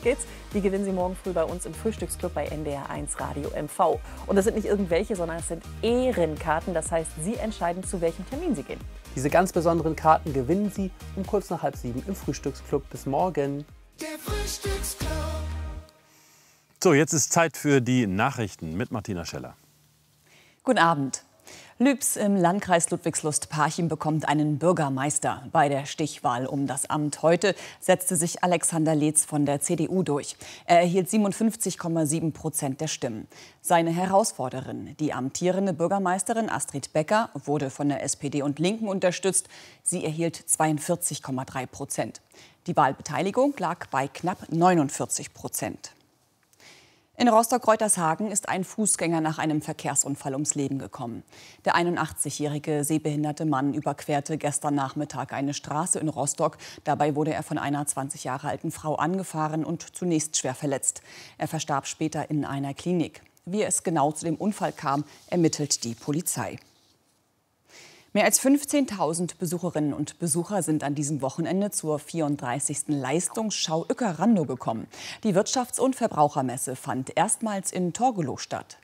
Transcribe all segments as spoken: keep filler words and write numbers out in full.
Tickets, die gewinnen Sie morgen früh bei uns im Frühstücksclub bei N D R eins Radio M V. Und das sind nicht irgendwelche, sondern es sind Ehrenkarten. Das heißt, Sie entscheiden, zu welchem Termin Sie gehen. Diese ganz besonderen Karten gewinnen Sie um kurz nach halb sieben im Frühstücksclub. Bis morgen. Der Frühstücksclub. So, jetzt ist Zeit für die Nachrichten mit Martina Scheller. Guten Abend. Lübs im Landkreis Ludwigslust-Parchim bekommt einen Bürgermeister. Bei der Stichwahl um das Amt heute setzte sich Alexander Leetz von der C D U durch. Er erhielt siebenundfünfzig Komma sieben Prozent der Stimmen. Seine Herausforderin, die amtierende Bürgermeisterin Astrid Becker, wurde von der S P D und Linken unterstützt. Sie erhielt zweiundvierzig Komma drei Prozent. Die Wahlbeteiligung lag bei knapp neunundvierzig Prozent. In Rostock-Reutershagen ist ein Fußgänger nach einem Verkehrsunfall ums Leben gekommen. Der einundachtzigjährige sehbehinderte Mann überquerte gestern Nachmittag eine Straße in Rostock. Dabei wurde er von einer zwanzig Jahre alten Frau angefahren und zunächst schwer verletzt. Er verstarb später in einer Klinik. Wie es genau zu dem Unfall kam, ermittelt die Polizei. Mehr als fünfzehntausend Besucherinnen und Besucher sind an diesem Wochenende zur vierunddreißigsten Leistungsschau Uecker-Randow gekommen. Die Wirtschafts- und Verbrauchermesse fand erstmals in Torgelow statt.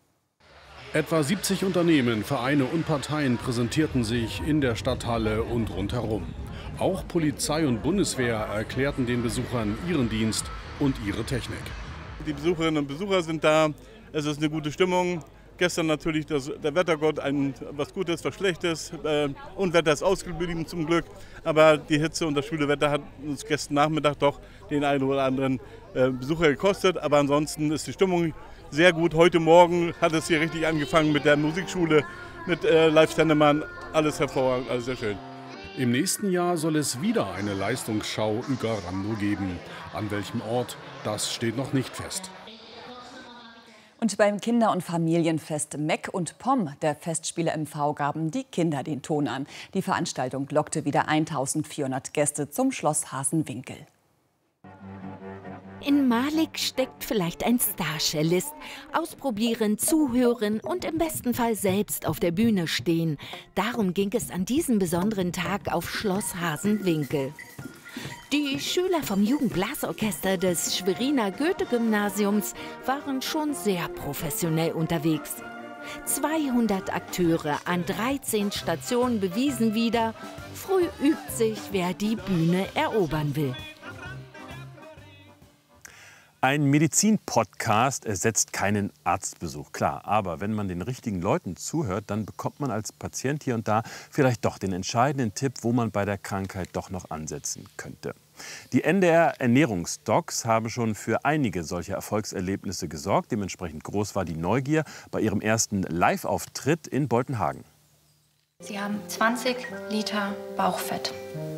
Etwa siebzig Unternehmen, Vereine und Parteien präsentierten sich in der Stadthalle und rundherum. Auch Polizei und Bundeswehr erklärten den Besuchern ihren Dienst und ihre Technik. Die Besucherinnen und Besucher sind da, es ist eine gute Stimmung. Gestern natürlich das, der Wettergott, ein, was Gutes, was Schlechtes. Äh, Unwetter ist ausgeblieben zum Glück. Aber die Hitze und das schwüle Wetter hat uns gestern Nachmittag doch den einen oder anderen äh, Besucher gekostet. Aber ansonsten ist die Stimmung sehr gut. Heute Morgen hat es hier richtig angefangen mit der Musikschule, mit äh, Live Stendemann. Alles hervorragend, alles sehr schön. Im nächsten Jahr soll es wieder eine Leistungsschau Uecker-Randow geben. An welchem Ort, das steht noch nicht fest. Und beim Kinder- und Familienfest Meck und Pom der Festspiele M V gaben die Kinder den Ton an. Die Veranstaltung lockte wieder eintausendvierhundert Gäste zum Schloss Hasenwinkel. In Malik steckt vielleicht ein Star-Cellist. Ausprobieren, zuhören und im besten Fall selbst auf der Bühne stehen. Darum ging es an diesem besonderen Tag auf Schloss Hasenwinkel. Die Schüler vom Jugendblasorchester des Schweriner Goethe-Gymnasiums waren schon sehr professionell unterwegs. zweihundert Akteure an dreizehn Stationen bewiesen wieder, früh übt sich, wer die Bühne erobern will. Ein Medizin-Podcast ersetzt keinen Arztbesuch, klar. Aber wenn man den richtigen Leuten zuhört, dann bekommt man als Patient hier und da vielleicht doch den entscheidenden Tipp, wo man bei der Krankheit doch noch ansetzen könnte. Die N D R-Ernährungsdocs haben schon für einige solcher Erfolgserlebnisse gesorgt. Dementsprechend groß war die Neugier bei ihrem ersten Live-Auftritt in Boltenhagen. Sie haben zwanzig Liter Bauchfett.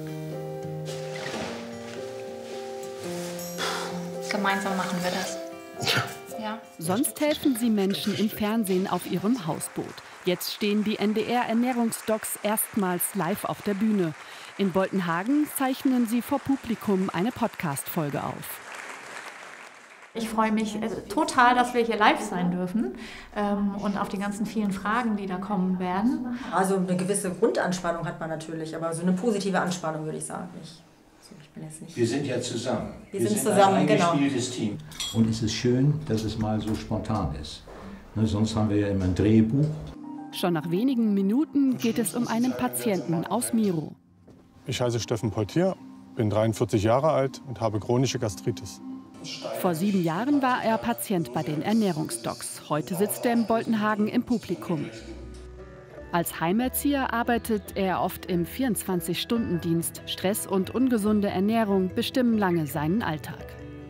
Gemeinsam machen wir das. Ja. Sonst helfen sie Menschen im Fernsehen auf ihrem Hausboot. Jetzt stehen die N D R-Ernährungsdocs erstmals live auf der Bühne. In Boltenhagen zeichnen sie vor Publikum eine Podcast-Folge auf. Ich freue mich also, total, dass wir hier live sein dürfen ähm, und auf die ganzen vielen Fragen, die da kommen werden. Also eine gewisse Grundanspannung hat man natürlich, aber so eine positive Anspannung würde ich sagen nicht. Ich bin jetzt nicht wir sind ja zusammen. Wir, wir sind, sind zusammen, ein genau. eingespieltes Team. Und es ist schön, dass es mal so spontan ist. Ne, sonst haben wir ja immer ein Drehbuch. Schon nach wenigen Minuten geht es um einen Patienten aus Miro. Ich heiße Steffen Poitier, bin dreiundvierzig Jahre alt und habe chronische Gastritis. Vor sieben Jahren war er Patient bei den Ernährungsdocs. Heute sitzt er in Boltenhagen im Publikum. Als Heimerzieher arbeitet er oft im vierundzwanzig-Stunden-Dienst. Stress und ungesunde Ernährung bestimmen lange seinen Alltag.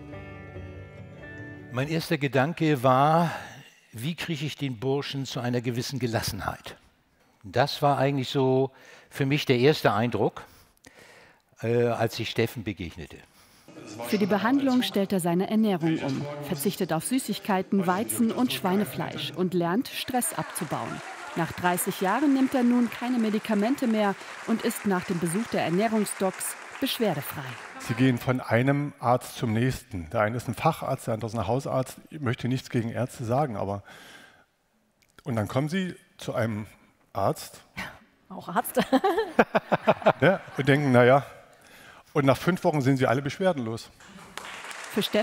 Mein erster Gedanke war, wie kriege ich den Burschen zu einer gewissen Gelassenheit? Das war eigentlich so für mich der erste Eindruck, äh, als ich Steffen begegnete. Für die Behandlung stellt er seine Ernährung um, verzichtet auf Süßigkeiten, Weizen und Schweinefleisch und lernt, Stress abzubauen. Nach dreißig Jahren nimmt er nun keine Medikamente mehr und ist nach dem Besuch der Ernährungsdocs beschwerdefrei. Sie gehen von einem Arzt zum nächsten. Der eine ist ein Facharzt, der andere ist ein Hausarzt. Ich möchte nichts gegen Ärzte sagen, aber... Und dann kommen Sie zu einem Arzt. Auch Arzt. Ja, und denken, naja... Und nach fünf Wochen sind sie alle beschwerdenlos. Für Steffen